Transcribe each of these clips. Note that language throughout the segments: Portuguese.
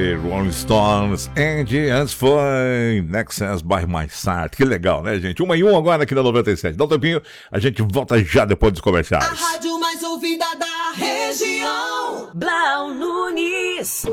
Rolling Stones, and antes foi Nexus by My Side. Que legal, né, gente? 1 agora aqui na 97. Dá um tempinho, a gente volta já depois dos comerciais. A rádio mais ouvida da região. Blau Nunes.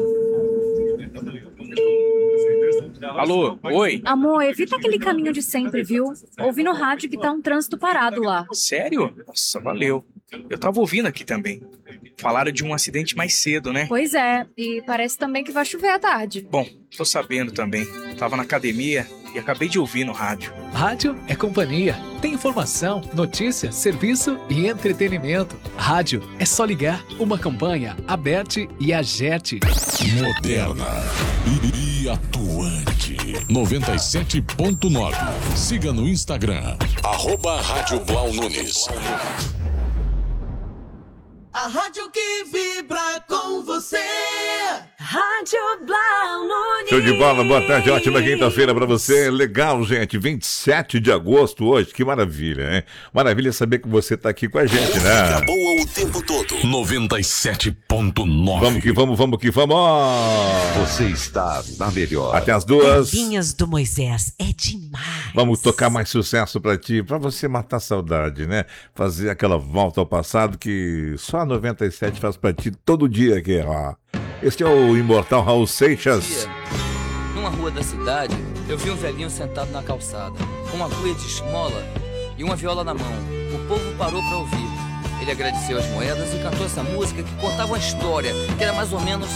Alô, oi. Amor, evita aquele caminho de sempre, viu? Ouvi no rádio que tá um trânsito parado lá. Sério? Nossa, valeu. Eu tava ouvindo aqui também. Falaram de um acidente mais cedo, né? Pois é, e parece também que vai chover à tarde. Bom, tô sabendo também. Tava na academia e acabei de ouvir no rádio. Rádio é companhia. Tem informação, notícia, serviço e entretenimento. Rádio é só ligar. Uma campanha Aberte e Agerte. Moderna e atuante. 97.9. Siga no Instagram. @Rádio Blau Nunes. A rádio que vibra com você. Rádio Blau Nunes. Show de bola, boa tarde, ótima quinta-feira pra você. Legal, gente, 27 de agosto hoje, que maravilha, hein? Maravilha saber que você tá aqui com a gente, né? Música boa o tempo todo. 97.9. Vamos que vamos, vamos que vamos. Você está na melhor. Até as 2. Vinhas do Moisés é demais. Vamos tocar mais sucesso pra ti, pra você matar a saudade, né? Fazer aquela volta ao passado que só a 97 faz pra ti todo dia aqui, ó. Este é o imortal Raul Seixas. Numa rua da cidade, eu vi um velhinho sentado na calçada, com uma cuia de esmola e uma viola na mão. O povo parou para ouvir. Ele agradeceu as moedas e cantou essa música que contava uma história, que era mais ou menos